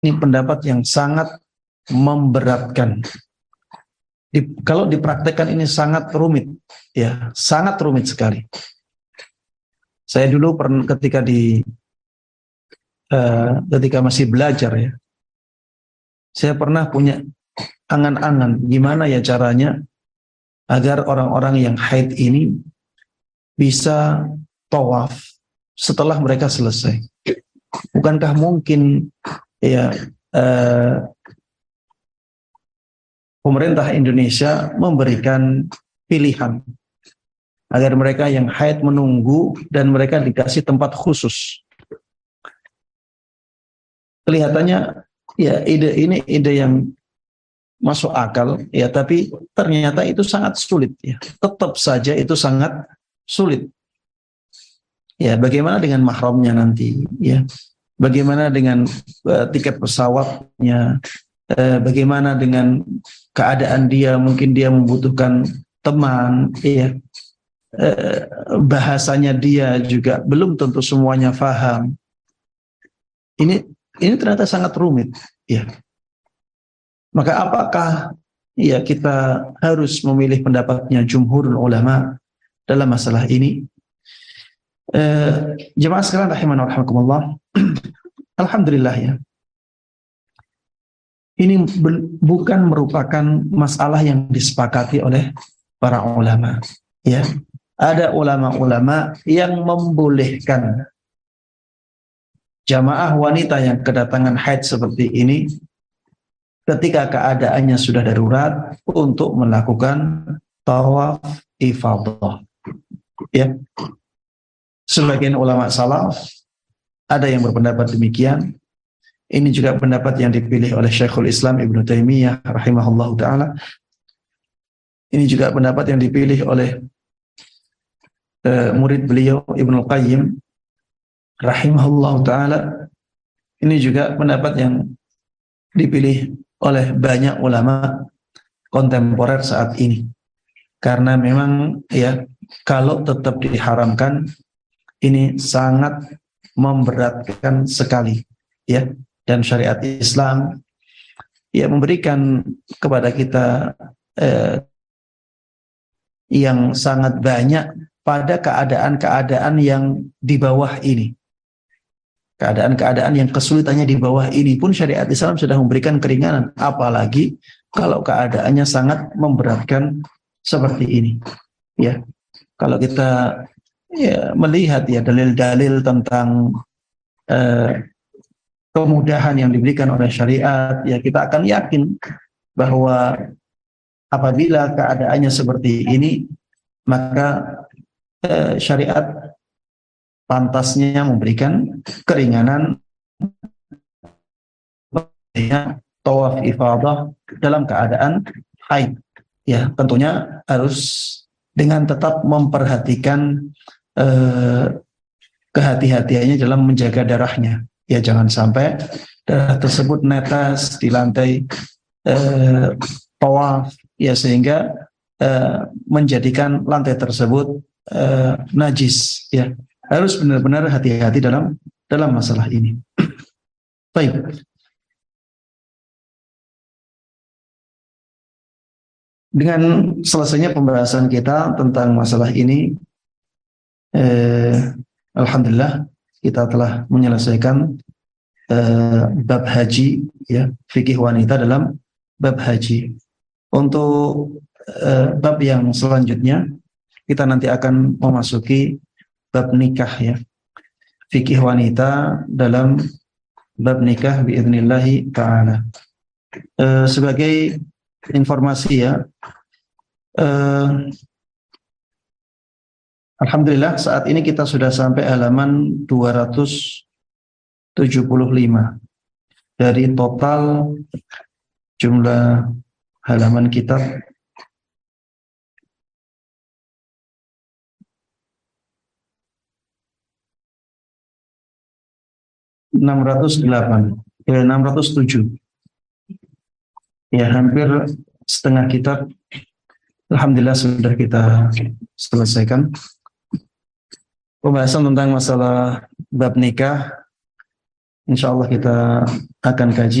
Ini pendapat yang sangat memberatkan. Kalau dipraktekkan ini sangat rumit, ya, sangat rumit sekali. Saya dulu pernah ketika masih belajar ya, saya pernah punya angan-angan gimana ya caranya agar orang-orang yang haid ini bisa tawaf setelah mereka selesai. Bukankah mungkin ya pemerintah Indonesia memberikan pilihan agar mereka yang haid menunggu dan mereka dikasih tempat khusus. Kelihatannya ya ini ide yang masuk akal ya, tapi ternyata itu sangat sulit ya. Tetap saja itu sangat sulit. Ya, bagaimana dengan mahramnya nanti ya? Bagaimana dengan tiket pesawatnya? Bagaimana dengan keadaan dia, mungkin dia membutuhkan teman ya. Bahasanya dia juga belum tentu semuanya paham. Ini ternyata sangat rumit ya. Maka apakah ya kita harus memilih pendapatnya jumhurul ulama dalam masalah ini? Jemaah sekalian rahimana wa rahimakumullah. Alhamdulillah ya. Ini bukan merupakan masalah yang disepakati oleh para ulama ya. Ada ulama-ulama yang membolehkan jamaah wanita yang kedatangan haid seperti ini ketika keadaannya sudah darurat untuk melakukan tawaf ifadah. Ya. Sebagian ulama salaf ada yang berpendapat demikian. Ini juga pendapat yang dipilih oleh Syekhul Islam Ibnu Taimiyah rahimahullahu taala. Ini juga pendapat yang dipilih oleh murid beliau Ibnu Qayyim rahimahullahu taala. Ini juga pendapat yang dipilih oleh banyak ulama kontemporer saat ini. Karena memang ya kalau tetap diharamkan ini sangat memberatkan sekali ya, dan syariat Islam ya memberikan kepada kita yang sangat banyak pada keadaan-keadaan yang di bawah ini. Keadaan-keadaan yang kesulitannya di bawah ini pun syariat Islam sudah memberikan keringanan, apalagi kalau keadaannya sangat memberatkan seperti ini. Ya, kalau kita ya melihat ya dalil-dalil tentang kemudahan yang diberikan oleh syariat, ya kita akan yakin bahwa apabila keadaannya seperti ini, maka syariat pantasnya memberikan keringanan tawaf ifadah dalam keadaan haid. Ya, tentunya harus dengan tetap memperhatikan kehati-hatiannya dalam menjaga darahnya. Ya, jangan sampai darah tersebut netes di lantai tawaf ya, sehingga menjadikan lantai tersebut najis ya. Harus benar-benar hati-hati dalam masalah ini. Baik. Dengan selesainya pembahasan kita tentang masalah ini, alhamdulillah kita telah menyelesaikan bab haji ya, fikih wanita dalam bab haji. Untuk bab yang selanjutnya kita nanti akan memasuki bab nikah ya, fikih wanita dalam bab nikah biidznillah ta'ala. Sebagai informasi ya, alhamdulillah saat ini kita sudah sampai halaman 275 dari total jumlah halaman kitab 607 ya, hampir setengah kitab alhamdulillah sudah kita selesaikan. Pembahasan tentang masalah bab nikah insya Allah kita akan kaji